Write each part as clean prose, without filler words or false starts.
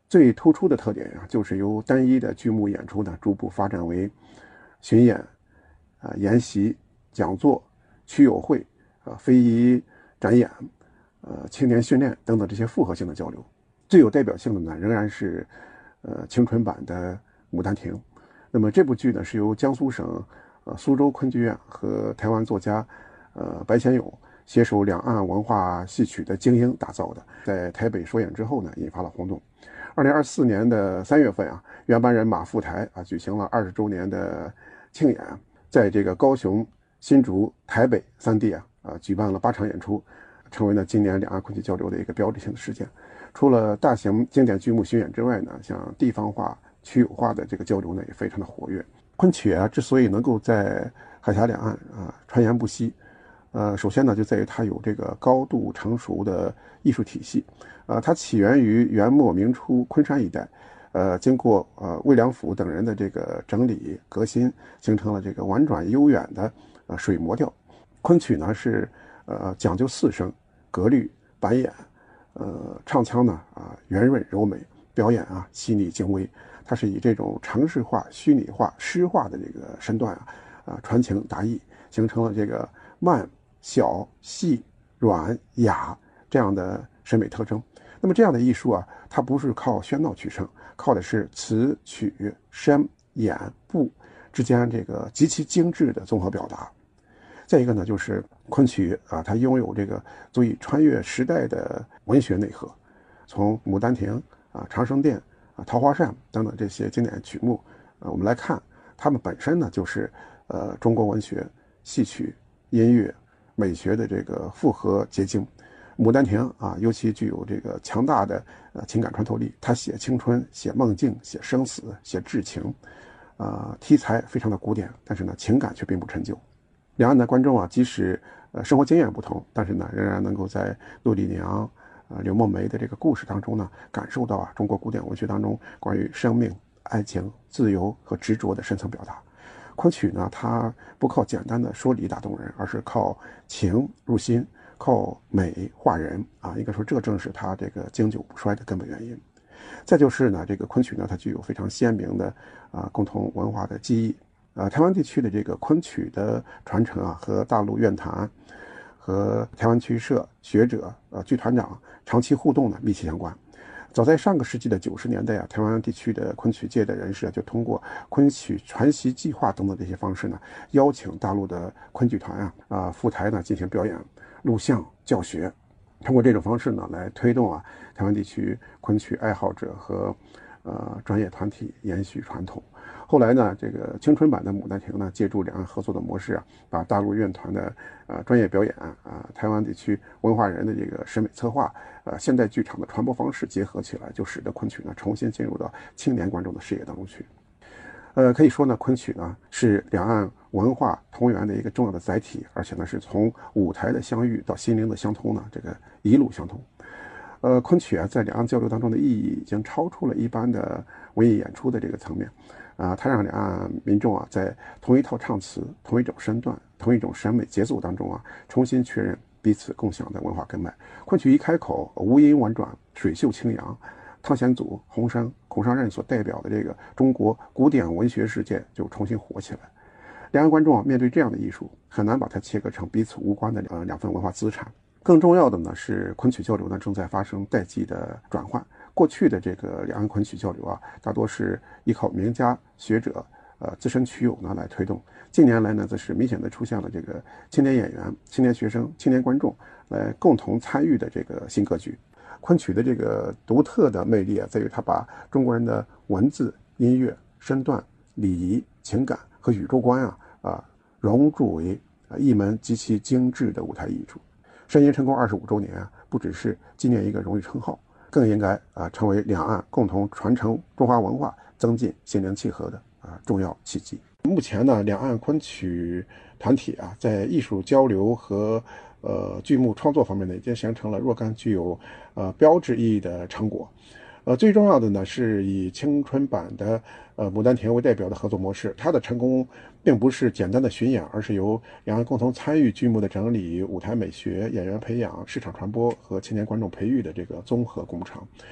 最突出的特点啊，就是由单一的剧目演出呢，逐步发展为巡演、研习、讲座、区友会、非遗展演、青年训练等等这些复合性的交流。最有代表性的呢，仍然是青春版的《牡丹亭》。那么这部剧呢，是由江苏省苏州昆剧院和台湾作家白先勇携手两岸文化戏曲的精英打造的，在台北首演之后呢，引发了轰动。2024年的3月份啊，原班人马赴台啊，举行了20周年的庆演，在这个高雄、新竹、台北3地举办了8场演出，成为了今年两岸昆曲交流的一个标志性的事件。除了大型经典剧目巡演之外呢，像地方化、区有化的这个交流呢，也非常的活跃。昆曲啊，之所以能够在海峡两岸传言不息，首先呢，就在于它有这个高度成熟的艺术体系，它起源于元末明初昆山一带，经过魏良辅等人的这个整理革新，形成了这个婉转悠远的水磨调。昆曲呢是讲究4声、格律、板眼，唱腔呢圆润柔美，表演细腻精微。它是以这种程式化、虚拟化、诗化的这个身段传情达意，形成了这个慢、小、细、软、雅这样的审美特征。那么这样的艺术它不是靠喧闹取胜，靠的是词、曲、声、眼、步之间这个极其精致的综合表达。再一个呢，就是昆曲它拥有这个足以穿越时代的文学内核。从《牡丹亭》长生殿、桃花扇等等这些经典曲目我们来看，它们本身呢就是中国文学、戏曲、音乐、美学的这个复合结晶。牡丹亭尤其具有这个强大的情感穿透力，它写青春、写梦境、写生死、写至情，题材非常的古典，但是呢情感却并不陈旧。两岸的观众即使生活经验不同，但是呢仍然能够在陆丽娘、柳梦梅的这个故事当中呢，感受到中国古典文学当中关于生命、爱情、自由和执着的深层表达。昆曲呢，它不靠简单的说理打动人，而是靠情入心，靠美化人应该说这正是它这个经久不衰的根本原因。再就是呢，这个昆曲呢，它具有非常鲜明的共同文化的记忆。台湾地区的这个昆曲的传承和大陆乐坛和台湾曲艺社学者剧团长长期互动呢密切相关。早在上个世纪的90年代台湾地区的昆曲界的人士就通过昆曲传习计划等等这些方式呢，邀请大陆的昆剧团赴台呢进行表演、录像、教学，通过这种方式呢来推动台湾地区昆曲爱好者和专业团体延续传统。后来呢，这个青春版的《牡丹亭》呢，借助两岸合作的模式把大陆乐团的专业表演台湾地区文化人的这个审美策划现代剧场的传播方式结合起来，就使得昆曲呢重新进入到青年观众的视野当中去。可以说呢，昆曲呢是两岸文化同源的一个重要的载体，而且呢是从舞台的相遇到心灵的相通呢，这个一路相通。昆曲在两岸交流当中的意义已经超出了一般的文艺演出的这个层面。它让两岸民众在同一套唱词、同一种身段、同一种审美节奏当中重新确认彼此共享的文化根脉。昆曲一开口，无音婉转，水秀清扬，汤显祖、洪升、孔尚任所代表的这个中国古典文学世界就重新活起来。两岸观众面对这样的艺术，很难把它切割成彼此无关的两份文化资产。更重要的呢是，昆曲交流呢正在发生代际的转换。过去的这个两岸昆曲交流大多是依靠名家学者资深曲友呢来推动。近年来呢，则是明显的出现了这个青年演员、青年学生、青年观众来共同参与的这个新格局。昆曲的这个独特的魅力在于它把中国人的文字、音乐、身段、礼仪、情感和宇宙观融入为一门极其精致的舞台艺术。申银成功25周年不只是纪念一个荣誉称号，更应该成为两岸共同传承中华文化、增进心灵契合的重要契机。目前呢，两岸昆曲团体在艺术交流和剧目创作方面呢，已经形成了若干具有标志意义的成果。最重要的呢，是以青春版的牡丹亭为代表的合作模式。它的成功并不是简单的巡演，而是由两岸共同参与剧目的整理、舞台美学、演员培养、市场传播和青年观众培育的这个综合工程。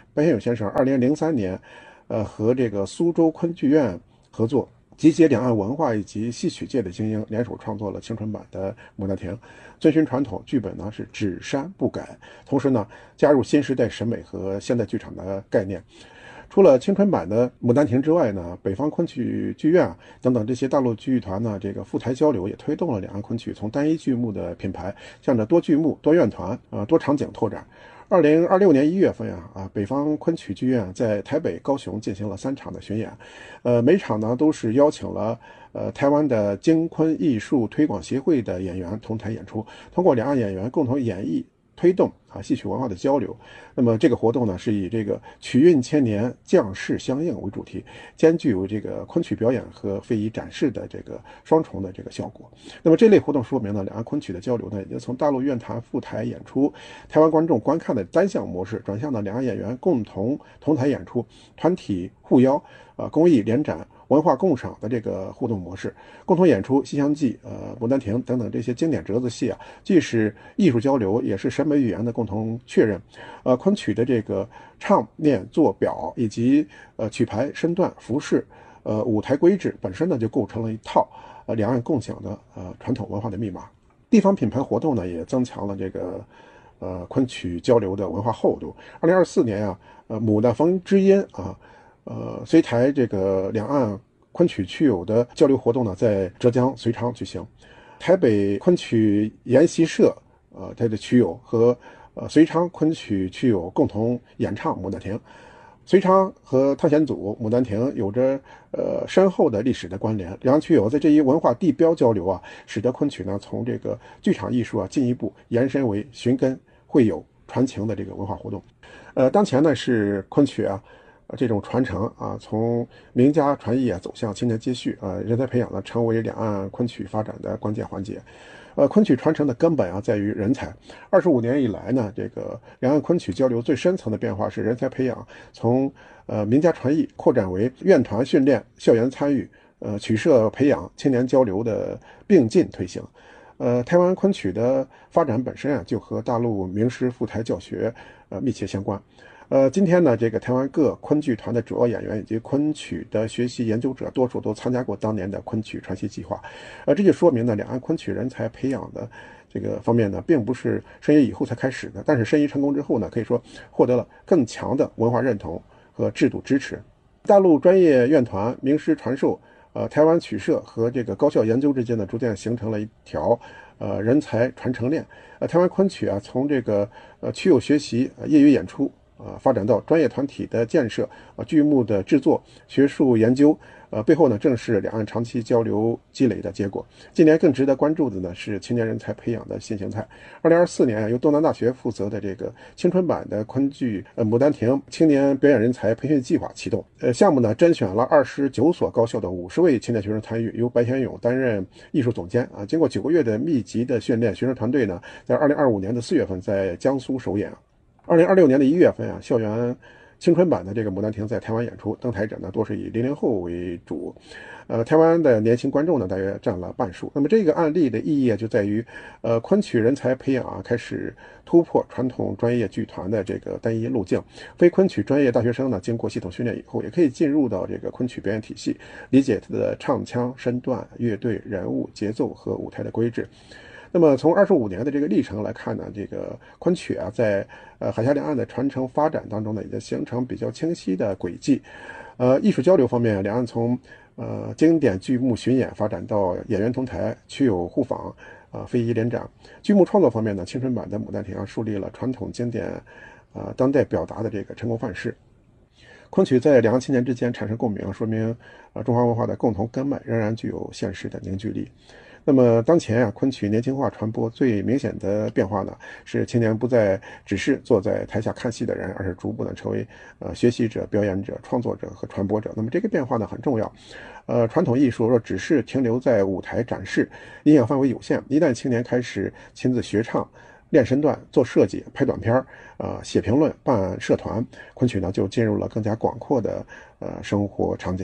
白先勇先生2003年，和这个苏州昆剧院合作，集结两岸文化以及戏曲界的精英，联手创作了青春版的《牡丹亭》，遵循传统，剧本呢是只删不改，同时呢加入新时代审美和现代剧场的概念。除了青春版的《牡丹亭》之外呢，北方昆曲剧院等等这些大陆剧团呢，这个赴台交流也推动了两岸昆曲从单一剧目的品牌向着多剧目、多院团、多场景拓展。2026年1月份北方昆曲剧院在台北、高雄进行了3场的巡演，每场呢都是邀请了台湾的京昆艺术推广协会的演员同台演出，通过两岸演员共同演绎推动戏曲文化的交流。那么这个活动呢是以这个曲韵千年将士相应为主题，兼具有这个昆曲表演和非遗展示的这个双重的这个效果。那么这类活动说明呢，两岸昆曲的交流呢已经从大陆院团赴台演出，台湾观众观看的单向模式转向了两岸演员共同同台演出，团体互邀公益联展、文化共赏的这个互动模式，共同演出《西厢记》、《牡丹亭》等等这些经典折子戏既是艺术交流，也是审美语言的共同确认。昆曲的这个唱念做表以及曲牌身段、服饰、舞台规制本身呢就构成了一套两岸共享的传统文化的密码。地方品牌活动呢也增强了这个昆曲交流的文化厚度。2024年牡丹峰之音随台这个两岸昆曲曲友的交流活动呢，在浙江遂昌举行。台北昆曲研习社它的曲友和遂昌昆曲曲友共同演唱《牡丹亭》。遂昌和汤显祖《牡丹亭》有着深厚的历史的关联，两岸曲友在这一文化地标交流使得昆曲呢从这个剧场艺术进一步延伸为寻根会友传情的这个文化活动。当前呢是昆曲这种传承从名家传艺走向青年接续人才培养呢成为两岸昆曲发展的关键环节。昆曲传承的根本在于人才。25年以来呢，这个两岸昆曲交流最深层的变化是人才培养从名家传艺扩展为院团训练、校园参与、曲社培养、青年交流的并进推行。台湾昆曲的发展本身就和大陆名师赴台教学密切相关。今天呢，这个台湾各昆剧团的主要演员以及昆曲的学习研究者，多数都参加过当年的昆曲传习计划。这就说明呢，两岸昆曲人才培养的这个方面呢，并不是申遗以后才开始的，但是申遗成功之后呢，可以说获得了更强的文化认同和制度支持。大陆专业院团、名师传授、台湾曲社和这个高校研究之间呢，逐渐形成了一条人才传承链。台湾昆曲从这个曲友学习、业余演出。发展到专业团体的建设、剧目的制作、学术研究，背后呢正是两岸长期交流积累的结果。今年更值得关注的呢是青年人才培养的新形态。2024年由东南大学负责的这个青春版的昆剧《牡丹亭》青年表演人才培训计划启动。项目呢甄选了29所高校的50位青年学生参与，由白先勇担任艺术总监经过9个月的密集的训练，学生团队呢在2025年的4月份在江苏首演。2026年的1月份校园青春版的这个《牡丹亭》在台湾演出，登台者呢多是以00后为主，台湾的年轻观众呢大约占了半数。那么这个案例的意义就在于，昆曲人才培养开始突破传统专业剧团的这个单一路径，非昆曲专业大学生呢经过系统训练以后，也可以进入到这个昆曲表演体系，理解它的唱腔、身段、乐队、人物、节奏和舞台的规制。那么从25年的这个历程来看呢，这个昆曲在海峡两岸的传承发展当中呢，已经形成比较清晰的轨迹。艺术交流方面，两岸从经典剧目巡演发展到演员同台、曲友互访、非遗联展。剧目创作方面呢，青春版的《牡丹亭》树立了传统经典当代表达的这个成功范式。昆曲在两岸青年之间产生共鸣，说明中华文化的共同根脉仍然具有现实的凝聚力。那么当前昆曲年轻化传播最明显的变化呢，是青年不再只是坐在台下看戏的人，而是逐步呢成为学习者、表演者、创作者和传播者。那么这个变化呢很重要。传统艺术若只是停留在舞台展示，影响范围有限。一旦青年开始亲自学唱、练身段、做设计、拍短片、写评论、办社团，昆曲呢就进入了更加广阔的生活场景。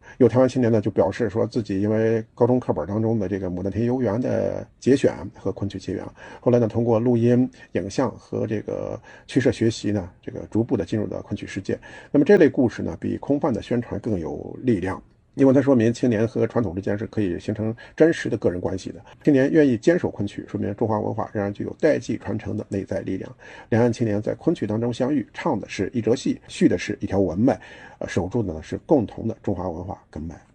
有台湾青年呢就表示说自己因为高中课本当中的这个《牡丹亭游园》的节选和昆曲结缘，后来呢通过录音、影像和这个曲社学习呢，这个逐步的进入到昆曲世界。那么这类故事呢，比空泛的宣传更有力量。因为它说明青年和传统之间是可以形成真实的个人关系的。青年愿意坚守昆曲，说明中华文化仍然具有代际传承的内在力量。两岸青年在昆曲当中相遇，唱的是一折戏，续的是一条文脉，守住的呢是共同的中华文化根脉。